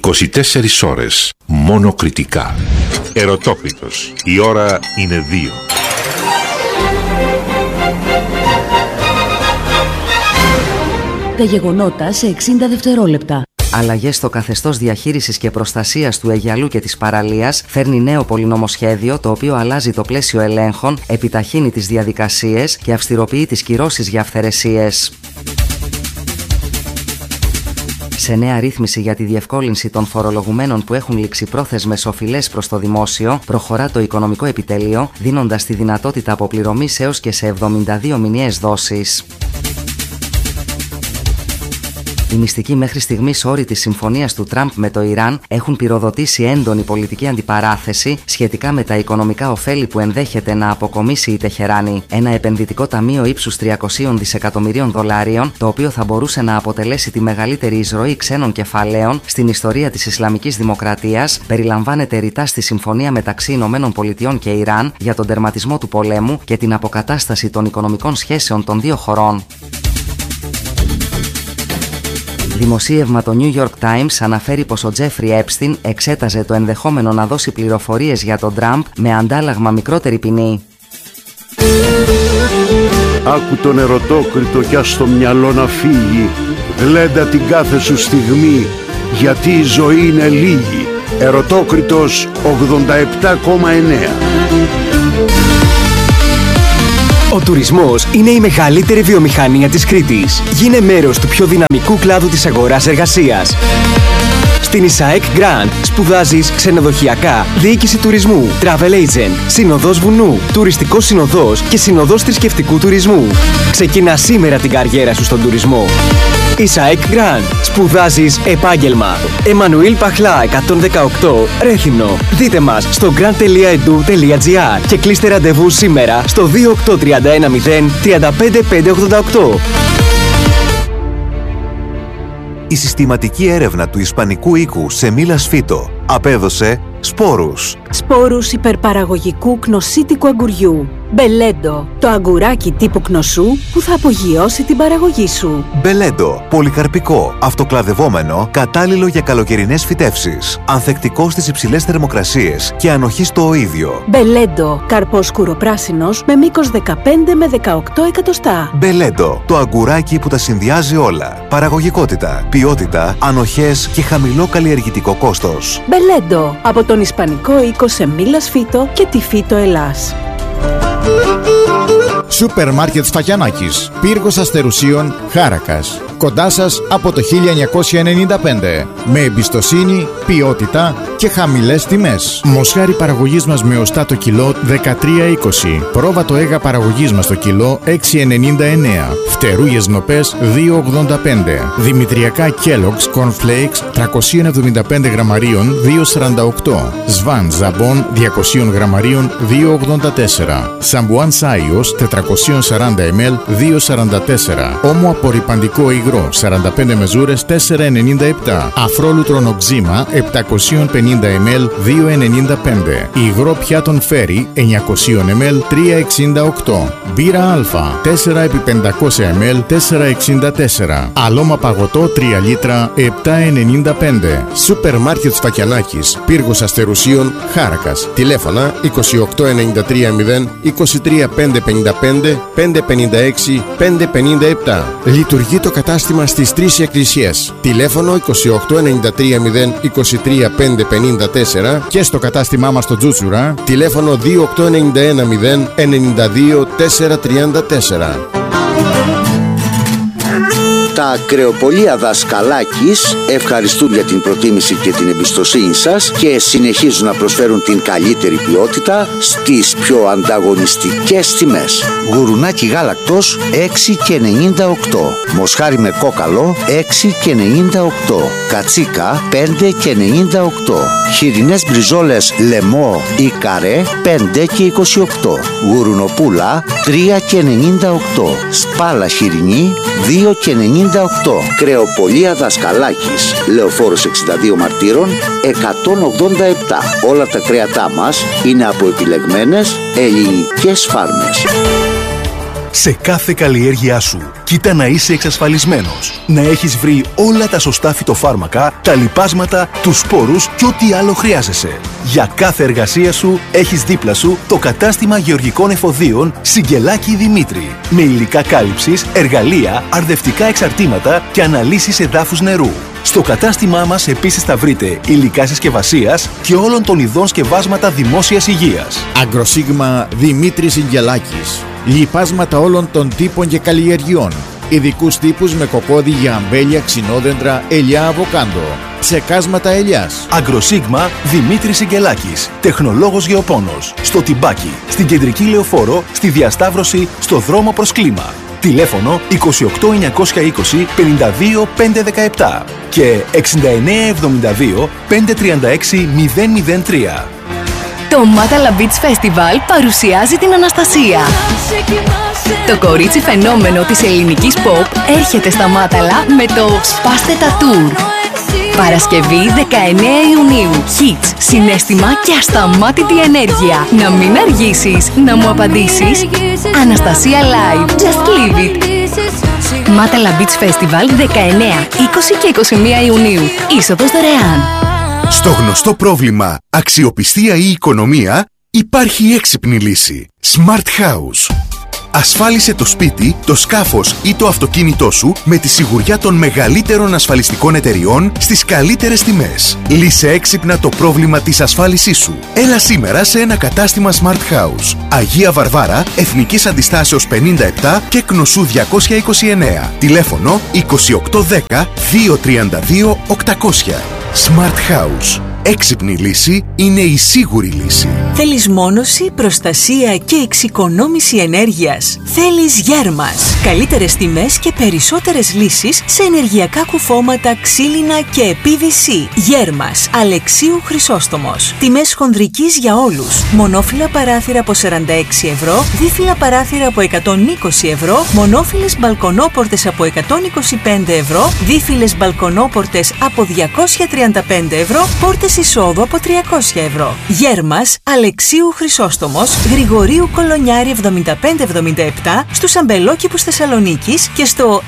24 ώρες. Μόνο κριτικά. Ερωτόκριτος. Η ώρα είναι 2. Τα γεγονότα σε 60 δευτερόλεπτα. Αλλαγές στο καθεστώς διαχείρισης και προστασίας του Αιγιαλού και της παραλίας φέρνει νέο πολυνομοσχέδιο, το οποίο αλλάζει το πλαίσιο ελέγχων, επιταχύνει τις διαδικασίες και αυστηροποιεί τις κυρώσεις για αυθαιρεσίες. Σε νέα ρύθμιση για τη διευκόλυνση των φορολογουμένων που έχουν ληξιπρόθεσμες οφειλές προς το δημόσιο, προχωρά το Οικονομικό Επιτέλειο, δίνοντας τη δυνατότητα αποπληρωμής έως και σε 72 μηνιαίες δόσεις. Οι μυστικοί μέχρι στιγμής όροι της συμφωνίας του Τραμπ με το Ιράν έχουν πυροδοτήσει έντονη πολιτική αντιπαράθεση σχετικά με τα οικονομικά ωφέλη που ενδέχεται να αποκομίσει η Τεχεράνη. Ένα επενδυτικό ταμείο ύψους 300 δισεκατομμυρίων δολάριων, το οποίο θα μπορούσε να αποτελέσει τη μεγαλύτερη εισρωή ξένων κεφαλαίων στην ιστορία της Ισλαμικής Δημοκρατίας, περιλαμβάνεται ρητά στη συμφωνία μεταξύ ΗΠΑ και Ιράν για τον τερματισμό του πολέμου και την αποκατάσταση των οικονομικών σχέσεων των δύο χωρών. Δημοσίευμα το New York Times αναφέρει πως ο Τζέφρι Έπστιν εξέταζε το ενδεχόμενο να δώσει πληροφορίες για τον Τραμπ με αντάλλαγμα μικρότερη ποινή. Άκου τον ερωτόκριτο κι ας το μυαλό να φύγει. Γλέντα την κάθε σου στιγμή, γιατί η ζωή είναι λίγη. Ερωτόκριτος 87,9. Ο τουρισμός είναι η μεγαλύτερη βιομηχανία της Κρήτης. Γίνε μέρος του πιο δυναμικού κλάδου της αγοράς εργασίας. Στην Ισαεκ Grand σπουδάζεις ξενοδοχειακά, διοίκηση τουρισμού, travel agent, συνοδός βουνού, τουριστικός συνοδός και συνοδός θρησκευτικού τουρισμού. Ξεκινά σήμερα την καριέρα σου στον τουρισμό. Ισαεκ Grand. Σπουδάζεις επάγγελμα. Εμμανουήλ Παχλά 118 Ρέθυμνο. Δείτε μας στο grand.edu.gr και κλείστε ραντεβού σήμερα στο 28310 35588. Η συστηματική έρευνα του Ισπανικού οίκου Σεμίλας Φίτο απέδωσε σπόρους. Σπόρους υπερπαραγωγικού κνοσίτικου αγκουριού. Μπελέντο, το αγκουράκι τύπου κνοσού που θα απογειώσει την παραγωγή σου. Μπελέντο, πολυκαρπικό, αυτοκλαδευόμενο, κατάλληλο για καλοκαιρινές φυτεύσεις. Ανθεκτικό στις υψηλές θερμοκρασίες και ανοχή στο οΐδιο. Μπελέντο, καρπός σκουροπράσινος με μήκος 15 με 18 εκατοστά. Μπελέντο, το αγκουράκι που τα συνδυάζει όλα. Παραγωγικότητα, ποιότητα, ανοχές και χαμηλό καλλιεργητικό κόστος. Μπελέντο, από τον Ισπανικό οίκο Σεμίλας Φίτο και τη Φίτο Ελλάς. Σούπερ μάρκετ Σφακιανάκης, πύργος Αστερουσίων, Χάρακας. Κοντά σας από το 1995. Με εμπιστοσύνη, ποιότητα και χαμηλές τιμές. Μοσχάρι παραγωγής μας με οστά το κιλό 13,20. Πρόβατο αίγα παραγωγής μας το κιλό 6,99. Φτερούγες νοπές 2,85. Δημητριακά Kellogg's Cornflakes 375 γραμμαρίων 2,48. Σβάν Ζαμπόν 200 γραμμαρίων 2,84. Σαμπουάν Σάιος 440 ml 2,44. Όμο απορρυπαντικό υγρό 45 μεζούρες 4,97. Αφρόλουτρο νοξίμα 750 ml 2,95. Υγρό πιάτων φέρι 900 ml 3,68. Μπύρα Α 4x500 ml 4,64. Αλώμα παγωτό 3 λίτρα 7,95. Σούπερ μάρκετ Σφακιανάκης, πύργος Αστερουσίων, Χάρακας. Τηλέφωνα 28930 23555 556 557. Λειτουργεί το κατάστημα στις 3 εκκλησίες. Τηλέφωνο 28930 23554 και στο κατάστημά μας στο Τζούτσουρα τηλέφωνο 28910 92 434. Τα ακρεοπολία Δασκαλάκης ευχαριστούν για την προτίμηση και την εμπιστοσύνη σας και συνεχίζουν να προσφέρουν την καλύτερη ποιότητα στις πιο ανταγωνιστικές τιμές. Γουρουνάκι γάλακτος 6,98. Μοσχάρι με κόκαλο 6,98. Κατσίκα 5,98. Χοιρινές μπριζόλες λεμό ή καρέ 5,28. Γουρουνοπούλα 3,98. Σπάλα χοιρινή 2,98. Κρεοπολία Δασκαλάκης, Λεωφόρος 62 Μαρτύρων 187. Όλα τα κρέατά μας είναι από επιλεγμένες ελληνικές φάρμες. Σε κάθε καλλιέργειά σου Κοίτα να είσαι εξασφαλισμένος. Να έχεις βρει όλα τα σωστά φυτοφάρμακα, τα λιπάσματα, τους σπόρους και ό,τι άλλο χρειάζεσαι. Για κάθε εργασία σου έχεις δίπλα σου το κατάστημα γεωργικών εφοδίων Σιγκελάκη Δημήτρη. Με υλικά κάλυψης, εργαλεία, αρδευτικά εξαρτήματα και αναλύσεις εδάφους νερού. Στο κατάστημά μας επίσης θα βρείτε υλικά συσκευασίας και όλων των ειδών σκευάσματα δημόσιας υγείας. Αγκροσίγμα Δημήτρης Σιγκελάκης. Λιπάσματα όλων των τύπων και καλλιεργειών. Ειδικούς τύπους με κοκόδι για αμπέλια, ξινόδεντρα, ελιά, αβοκάντο. Ψεκάσματα ελιάς. Αγκροσίγμα Δημήτρης Σιγκελάκης. Τεχνολόγος γεωπόνος. Στο Τιμπάκι, στην Κεντρική Λεωφόρο, στη Διασταύρωση, στο δρόμο προς Κλίμα. Τηλέφωνο 28 920 52 517 και 69 72 536 003. Το Μάταλα Beach Festival παρουσιάζει την Αναστασία. Το κορίτσι φαινόμενο της ελληνικής pop έρχεται στα Μάταλα με το «Σπάστε τα Tour». Παρασκευή 19 Ιουνίου. Hits, συναίσθημα και ασταμάτητη ενέργεια. Να μην αργήσεις, να μου απαντήσεις. Αναστασία Live. Just leave it. Μάταλα Beach Festival 19, 20 και 21 Ιουνίου. Είσοδος δωρεάν. Στο γνωστό πρόβλημα αξιοπιστία ή οικονομία υπάρχει έξυπνη λύση. Smart House. Ασφάλισε το σπίτι, το σκάφος ή το αυτοκίνητό σου με τη σιγουριά των μεγαλύτερων ασφαλιστικών εταιριών στις καλύτερες τιμές. Λύσε έξυπνα το πρόβλημα της ασφάλισής σου. Έλα σήμερα σε ένα κατάστημα Smart House. Αγία Βαρβάρα, Εθνικής Αντιστάσεως 57 και Κνωσού 229. Τηλέφωνο 2810 232 800. Smart House. Έξυπνη λύση είναι η σίγουρη λύση. Θέλεις μόνωση, προστασία και εξοικονόμηση ενέργειας? Θέλεις Γέρμας. Καλύτερες τιμές και περισσότερες λύσεις σε ενεργειακά κουφώματα, ξύλινα και PVC. Γέρμας. Αλεξίου Χρυσόστομος. Τιμές χονδρικής για όλους. Μονόφυλλα παράθυρα από 46 ευρώ, δίφυλλα παράθυρα από 120 ευρώ, μονόφυλλες μπαλκονόπορτες από 125 ευρώ, δίφυλλες μπαλκονόπορτες από 235 ευρώ, πόρτες εισόδου από 300 ευρώ. Γέρμας, Αλεξίου Χρυσόστομος, Γρηγορίου Κολονιάρη 7577, στους αμπελόκηπους Θεσσαλονίκης και στο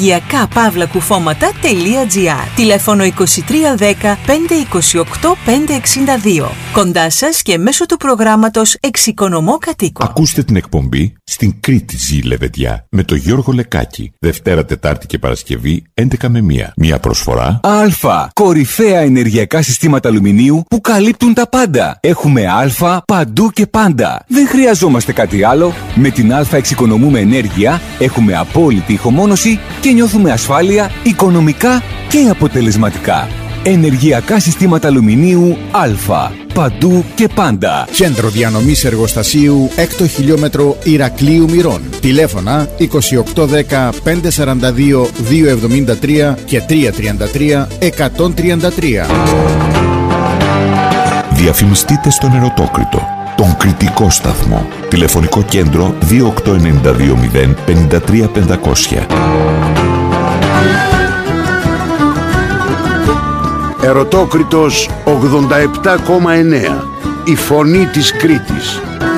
ενεργειακά-κουφώματα.gr. Τηλέφωνο 2310 528 562. Κοντά σας και μέσω του προγράμματος Εξοικονομώ Κατοίκο. Ακούστε την εκπομπή «Στην Κρήτη ζει Λεβεντιά» με τον Γιώργο Λεκάκη. Δευτέρα, Τετάρτη και Παρασκευή 11 με 1. Μια προσφορά Α. Κορυφαία ενεργειακά συστήματα αλουμινίου που καλύπτουν τα πάντα. Έχουμε Α παντού και πάντα. Δεν χρειαζόμαστε κάτι άλλο. Με την Α εξοικονομούμε ενέργεια, έχουμε απόλυτη ηχομόνωση και νιώθουμε ασφάλεια οικονομικά και αποτελεσματικά. Ενεργειακά συστήματα αλουμινίου Α. Παντού και πάντα. Κέντρο διανομής εργοστασίου 6 χιλιόμετρο Ηρακλείου Μυρών. Τηλέφωνα 2810 542 273 και 333 133. Διαφημιστείτε στον Ερωτόκριτο, τον κριτικό σταθμό. Τηλεφωνικό κέντρο 28920 53 500. Ερωτόκριτος 87,9. Η φωνή της Κρήτης.